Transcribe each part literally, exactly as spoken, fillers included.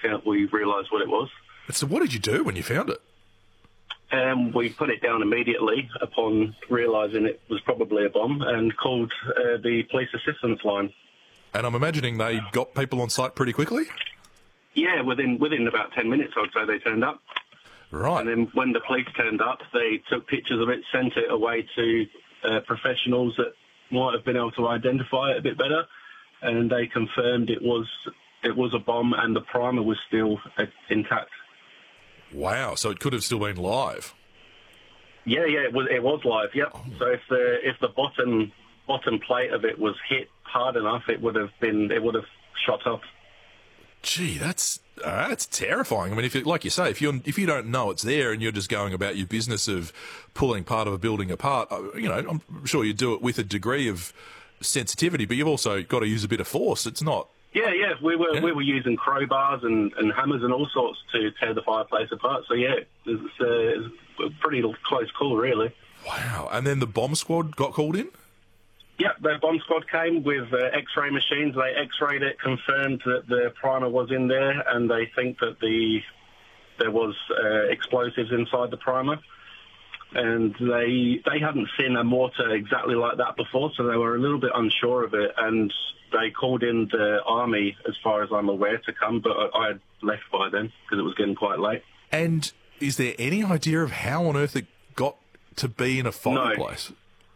found, we realised what it was. So what did you do when you found it? Um, we put it down immediately upon realising it was probably a bomb and called uh, the police assistance line. And I'm imagining they got people on site pretty quickly? Yeah, within within about ten minutes, I'd say they turned up. Right. And then when the police turned up, they took pictures of it, sent it away to uh, professionals that might have been able to identify it a bit better, and they confirmed it was it was a bomb and the primer was still uh, intact. Wow, so it could have still been live. Yeah, yeah, it was it was live. Yep. Oh. So if the if the bottom bottom plate of it was hit hard enough, it would have been it would have shot up. Gee, that's uh, that's terrifying. I mean, if it, like you say, if you if you don't know it's there and you're just going about your business of pulling part of a building apart, you know, I'm sure you do it with a degree of sensitivity, but you've also got to use a bit of force. It's not. Yeah, yeah, we were yeah. we were using crowbars and, and hammers and all sorts to tear the fireplace apart. So yeah, it's, uh, it's a pretty close call, really. Wow! And then the bomb squad got called in. Yeah, the bomb squad came with uh, X-ray machines. They X-rayed it, confirmed that the primer was in there, and they think that the there was uh, explosives inside the primer. And they they hadn't seen a mortar exactly like that before, so they were a little bit unsure of it. And they called in the army, as far as I'm aware, to come, but I, I had left by then because it was getting quite late. And is there any idea of how on earth it got to be in a fireplace? No.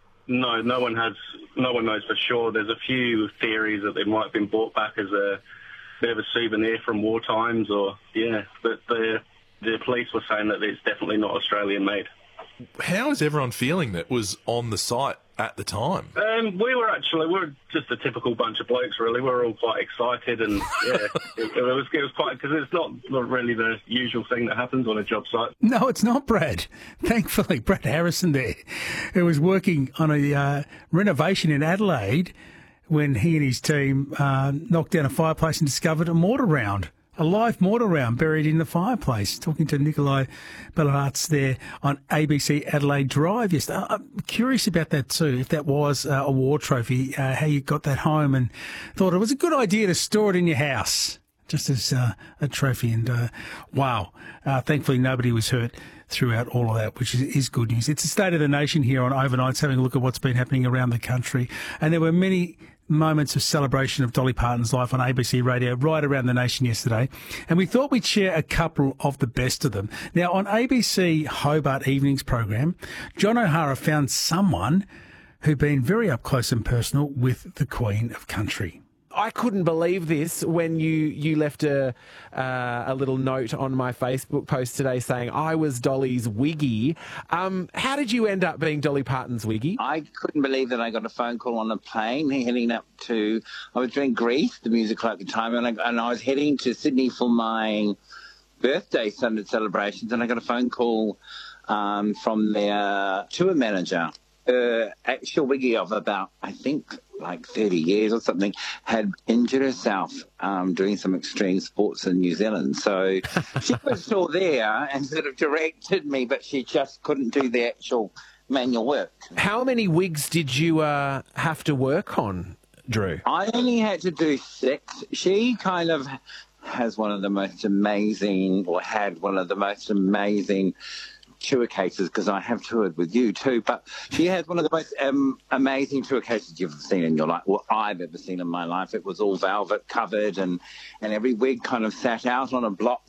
No, no one has. No one knows for sure. There's a few theories that it might have been brought back as a bit of a souvenir from war times, or yeah. But the the police were saying that it's definitely not Australian made. How is everyone feeling that was on the site at the time? Um, we were actually we were just a typical bunch of blokes, really. We were all quite excited, and yeah, it, it was it was quite because it's not, not really the usual thing that happens on a job site. No, it's not, Brad. Thankfully, Brad Harrison there, who was working on a uh, renovation in Adelaide when he and his team uh, knocked down a fireplace and discovered a mortar round. A live mortar round buried in the fireplace. Talking to Nikolai Bellarats there on A B C Adelaide Drive yesterday. I'm curious about that too, if that was uh, a war trophy, uh, how you got that home and thought it was a good idea to store it in your house, just as uh, a trophy. And uh, wow, uh, thankfully nobody was hurt throughout all of that, which is, is good news. It's the State of the Nation here on Overnights, having a look at what's been happening around the country. And there were many moments of celebration of Dolly Parton's life on A B C Radio right around the nation yesterday, and we thought we'd share a couple of the best of them. Now, on A B C Hobart Evenings program, John O'Hara found someone who'd been very up close and personal with the Queen of Country. I couldn't believe this when you, you left a uh, a little note on my Facebook post today saying I was Dolly's wiggy. Um, how did you end up being Dolly Parton's wiggy? I couldn't believe that I got a phone call on a plane heading up to, I was doing Grease, the musical at the time, and I, and I was heading to Sydney for my birthday Sunday celebrations, and I got a phone call um, from their tour manager. Uh, actual wiggy of about, I think, like thirty years or something, had injured herself um, doing some extreme sports in New Zealand. So she was still there and sort of directed me, but she just couldn't do the actual manual work. How many wigs did you uh, have to work on, Drew? I only had to do six. She kind of has one of the most amazing, or had one of the most amazing tour cases, because I have toured with you too, but she had one of the most um, amazing tour cases you've ever seen in your life, or I've ever seen in my life. It was all velvet covered, and, and every wig kind of sat out on a block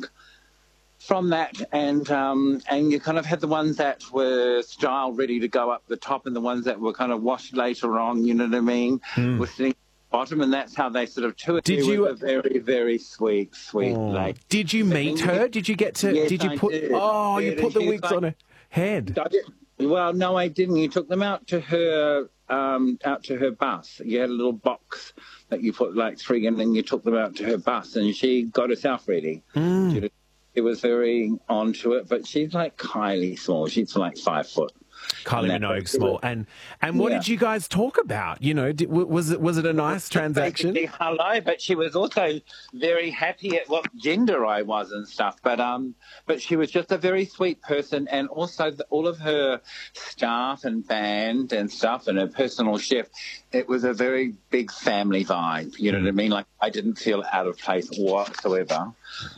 from that, and um, and you kind of had the ones that were style ready to go up the top, and the ones that were kind of washed later on, you know what I mean, mm. were sitting bottom, and that's how they sort of toured. Did you a very, very sweet, sweet oh. lady. Did you meet her? Did you get to? Yes, did you I put? Did. Oh, did. you put and the wigs like, on her head. I did. Well, no, I didn't. You took them out to her, um, out to her bus. You had a little box that you put like three, and then you took them out to her bus, and she got herself ready. Mm. It was very onto it, but she's like Kylie small. She's like five foot. Kylie Minogue small. And and what yeah. did you guys talk about? You know, did, was it was it a nice transaction? Basically, hello, but she was also very happy at what gender I was and stuff. But um, but she was just a very sweet person, and also the, all of her staff and band and stuff, and her personal chef. It was a very big family vibe. You know what I mean? Like I didn't feel out of place whatsoever.